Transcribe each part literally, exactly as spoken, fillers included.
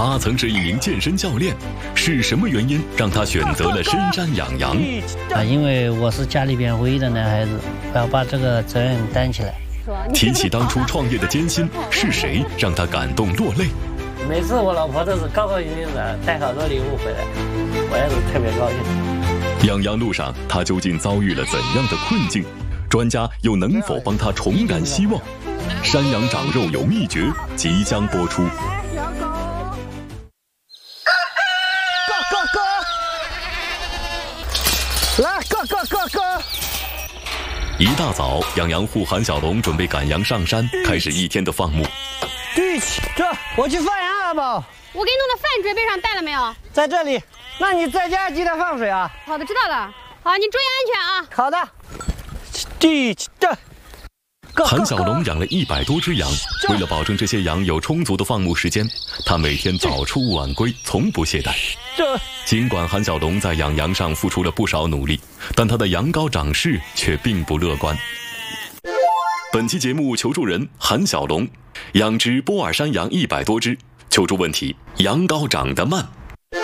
他曾是一名健身教练，是什么原因让他选择了深山养羊？ 啊，因为我是家里边唯一的男孩子，我要把这个责任担起来。 提起当初创业的艰辛，是谁让他感动落泪？ 每次我老婆都是高高兴兴的带好多礼物回来，我也是特别高兴。 养羊路上，他究竟遭遇了怎样的困境？专家又能否帮他重燃希望？山羊长肉有秘诀，即将播出。 Go go go！ 来 go go go go！ 一大早，养羊户韩小龙准备赶羊上山，开始一天的放牧。 对，这我去放羊了吧？ 我给你弄的饭准备上带了没有？ 在这里。那你在家记得放水啊。 好的，知道了。好，你注意安全啊。 好的。对，这。 韩小龙养了一百多只羊，为了保证这些羊有充足的放牧时间，他每天早出晚归，从不懈怠。尽管韩小龙在养羊上付出了不少努力，但他的羊羔长势却并不乐观。本期节目求助人韩小龙，养殖波尔山羊一百多只，求助问题：羊羔长得慢。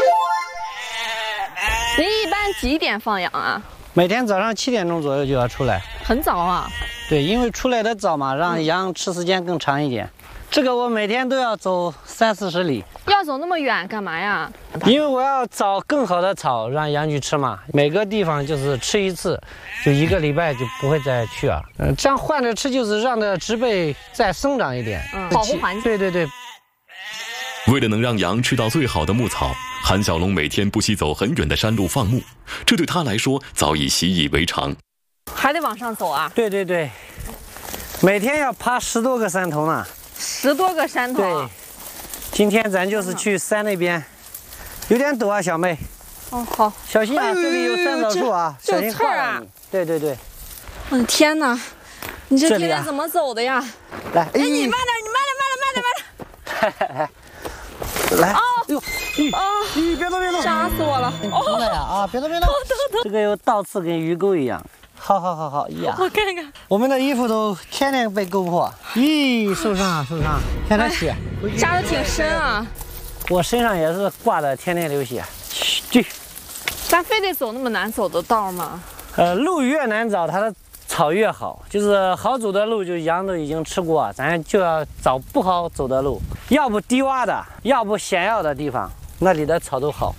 您一般几点放羊啊？ 每天早上七点钟左右就要出来。 很早啊。 对，因为出来的早嘛，让羊吃时间更长一点。这个我每天都要走三四十里。 要走那么远干嘛呀？ 因为我要找更好的草让羊去吃嘛。每个地方就是吃一次，就一个礼拜就不会再去啊。嗯，这样换着吃就是让的植被再生长一点， 嗯，保护环境。 对对对。 为了能让羊吃到最好的牧草，韩小龙每天不惜走很远的山路放牧，这对他来说早已习以为常。 还得往上走啊？ 对对对，每天要爬十多个山头呢。 十多个山头。 对，今天咱就是去山那边，有点陡啊，小妹。 哦，好， 小心啊，这里有三枣树啊，小心挂了你。对对对。 我的天哪，你这天天怎么走的呀？ 来， 哎，你慢点，你慢点，慢点，慢点，慢点。 来来， 哦， 哎呦， 啊， 别动别动， 吓死我了！ 哦，呀啊，别动别动，这个有倒刺跟鱼钩一样。好好好好呀！ 我看看， 我们的衣服都天天被勾破。咦，受伤啊受伤，看它血， 扎得挺深啊。 我身上也是挂的，天天流血。去， 咱非得走那么难走的道吗？ 呃，路越难找，它的草越好。就是好走的路，就羊都已经吃过，咱就要找不好走的路，要不低洼的，要不险要的地方，那里的草都好。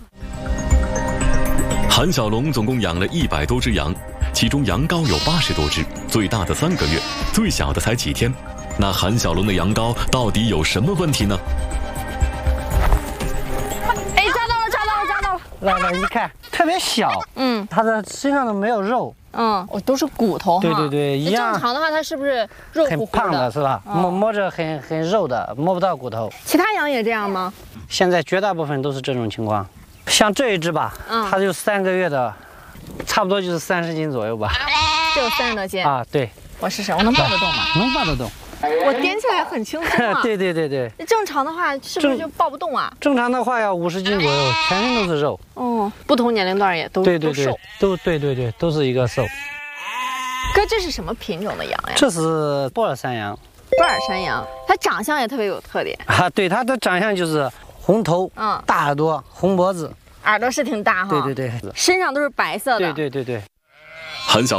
韩小龙总共养了一百多只羊。其中羊羔有八十多只，最大的三个月，最小的才几天。那韩小龙的羊羔到底有什么问题呢？ 哎，抓到了，抓到了，抓到了！ 来来，你看，特别小，嗯，它的身上都没有肉， 嗯，我都是骨头哈。 对对对，一样。 正常的话，它是不是肉很胖的是吧？摸摸着很很肉的，摸不到骨头。 其他羊也这样吗？ 现在绝大部分都是这种情况。像这一只吧，嗯，它就三个月的。差不多就是三十斤左右吧， 就三十多斤啊！对， 我试试，我能抱得动吗？ 能抱得动， 我掂起来很轻松啊。 对对对对， 正常的话是不是就抱不动啊？ 正常的话要五十斤左右，全身都是肉。 哦，不同年龄段也都对对对， 都瘦， 都对对对，都是一个瘦。 哥，这是什么品种的羊呀？ 这是波尔山羊。 波尔山羊，它长相也特别有特点啊。对，它的长相就是红头，嗯，大耳朵，红脖子。 耳朵是挺大哈， 对对对， 身上都是白色的， 对对对对。 韩小